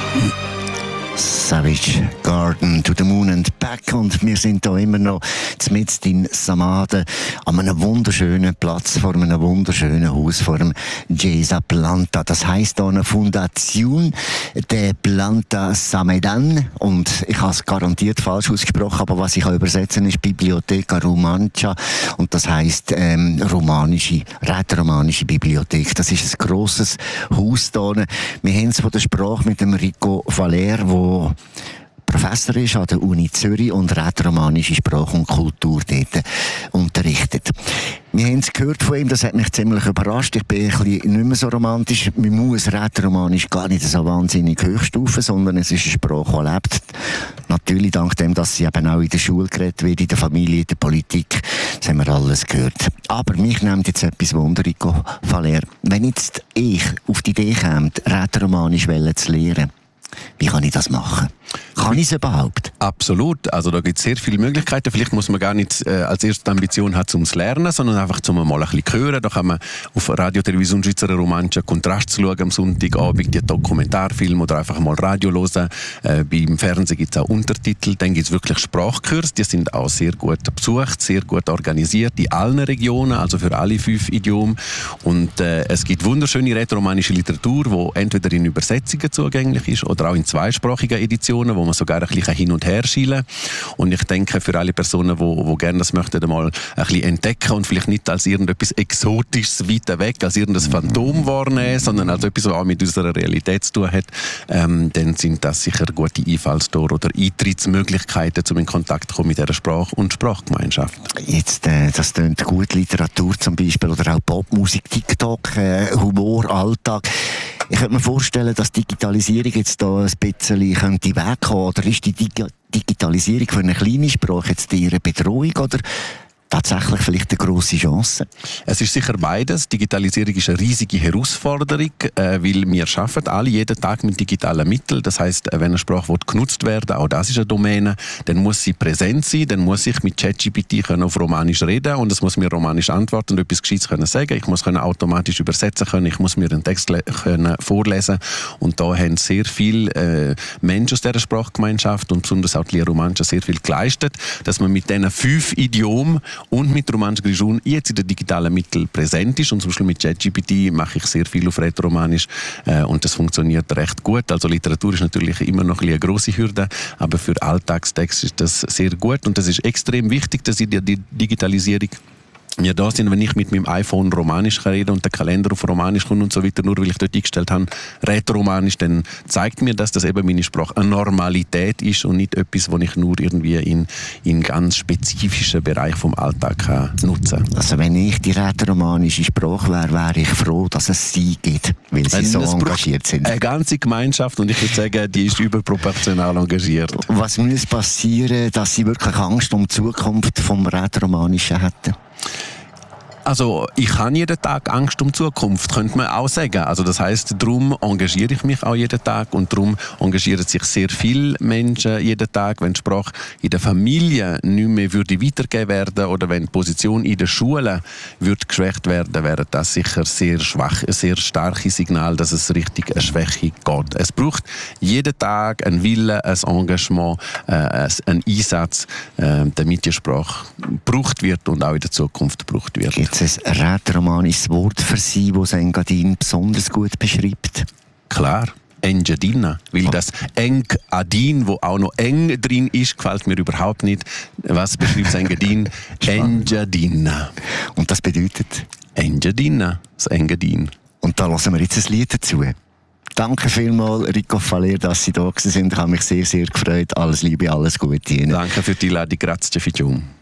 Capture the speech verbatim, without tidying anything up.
Savage Garden to the Moon and Back, und wir sind da immer noch mitten in Samaden an einem wunderschönen Platz vor einem wunderschönen Haus vor dem Gesa Planta. Das heisst hier eine Fondation de Planta Samedan, und ich habe es garantiert falsch ausgesprochen, aber was ich kann übersetzen ist Bibliotheca Romancia, und das heisst ähm, romanische, rätoromanische Bibliothek. Das ist ein grosses Haus hier. Wir haben es von der Sprache mit dem Rico Valer, wo Professor ist an der Uni Zürich und rätoromanische Sprache und Kultur dort unterrichtet. Wir haben es gehört von ihm, das hat mich ziemlich überrascht. Ich bin ein bisschen nicht mehr so romantisch. Man muss rätoromanisch gar nicht so wahnsinnig hochstufen, sondern es ist eine Sprache, die lebt. Natürlich dank dem, dass sie eben auch in der Schule geredet wird, in der Familie, in der Politik. Das haben wir alles gehört. Aber mich nimmt jetzt etwas Wunder, Rico Valer. Wenn jetzt ich auf die Idee käme, rätoromanisch zu lernen, wie kann ich das machen? Kann ich es überhaupt? Absolut. Also da gibt es sehr viele Möglichkeiten. Vielleicht muss man gar nicht äh, als erste Ambition haben, um es zu lernen, sondern einfach zum mal ein bisschen hören. Da kann man auf Radio Television Schweizer Romancia Kontrast schauen am Sonntagabend, die Dokumentarfilme, oder einfach mal Radio hören. Äh, beim Fernsehen gibt es auch Untertitel. Dann gibt es wirklich Sprachkurse. Die sind auch sehr gut besucht, sehr gut organisiert in allen Regionen, also für alle fünf Idiome. Und äh, es gibt wunderschöne rätoromanische Literatur, die entweder in Übersetzungen zugänglich ist oder auch in zweisprachigen Editionen, wo man sogar ein bisschen hin und her schielen kann. Und ich denke, für alle Personen, die, die gerne das möchten, mal ein bisschen entdecken und vielleicht nicht als irgendetwas Exotisches weiter weg, als irgendein Phantom wahrnehmen, sondern als etwas, was auch mit unserer Realität zu tun hat, ähm, dann sind das sicher gute Einfallstore oder Eintrittsmöglichkeiten, um in Kontakt zu kommen mit dieser Sprache und Sprachgemeinschaft. Jetzt, äh, das tönt gut, Literatur zum Beispiel, oder auch Popmusik, TikTok, äh, Humor, Alltag. Ich könnte mir vorstellen, dass Digitalisierung jetzt da ein bisschen könnte wegkommen, oder ist die Dig- Digitalisierung für eine kleine Sprache jetzt eher eine Bedrohung, oder tatsächlich vielleicht eine grosse Chance? Es ist sicher beides. Digitalisierung ist eine riesige Herausforderung, äh, weil wir arbeiten alle jeden Tag mit digitalen Mitteln. Das heisst, wenn eine Sprache genutzt werden, auch das ist eine Domäne, dann muss sie präsent sein, dann muss ich mit ChatGPT auf Romanisch reden und es muss mir Romanisch antworten und etwas Gescheites können sagen. Ich muss können automatisch übersetzen können, ich muss mir einen Text le- können vorlesen, und da haben sehr viele äh, Menschen aus dieser Sprachgemeinschaft und besonders auch die Romanische sehr viel geleistet, dass man mit diesen fünf Idiomen und mit Romanisch Grischun jetzt in den digitalen Mitteln präsent ist. Und zum Beispiel mit ChatGPT mache ich sehr viel auf Rätoromanisch äh, und das funktioniert recht gut. Also Literatur ist natürlich immer noch ein eine grosse Hürde, aber für Alltagstext ist das sehr gut, und das ist extrem wichtig, dass in der Digitalisierung wir da sind, wenn ich mit meinem iPhone Romanisch rede und der Kalender auf Romanisch kommt und so weiter, nur weil ich dort eingestellt habe, Rätoromanisch, dann zeigt mir, dass das eben meine Sprache eine Normalität ist und nicht etwas, was ich nur irgendwie in, in ganz spezifischen Bereich vom Alltag kann nutzen kann. Also wenn ich die rätoromanische Sprache wäre, wäre ich froh, dass es sie gibt, weil sie so engagiert sind. Eine ganze Gemeinschaft, und ich würde sagen, die ist überproportional engagiert. Was muss passieren, dass sie wirklich Angst um die Zukunft vom Rätoromanischen hätten? Also ich habe jeden Tag Angst um die Zukunft, könnte man auch sagen. Also das heisst, darum engagiere ich mich auch jeden Tag, und darum engagieren sich sehr viele Menschen jeden Tag. Wenn die Sprache in der Familie nicht mehr würde weitergegeben werden oder wenn die Position in der Schule würde geschwächt werden, wäre das sicher sehr schwach, ein sehr starkes Signal, dass es richtig eine Schwäche geht. Es braucht jeden Tag einen Willen, ein Engagement, äh, einen Einsatz, äh, damit die Sprache gebraucht wird und auch in der Zukunft gebraucht wird. Gibt es ein rätoromanisches Wort für sie, das Engadin besonders gut beschreibt? Klar, Engadina. Weil oh. das Engadin, wo auch noch eng drin ist, gefällt mir überhaupt nicht. Was beschreibt Engadin? Engadina. Und das bedeutet? Engadina, das Engadin. Und da lassen wir jetzt ein Lied dazu. Danke vielmals, Rico Valer, dass Sie da waren. Ich habe mich sehr, sehr gefreut. Alles Liebe, alles Gute Ihnen. Danke für die Einladung. Grazie, Figium.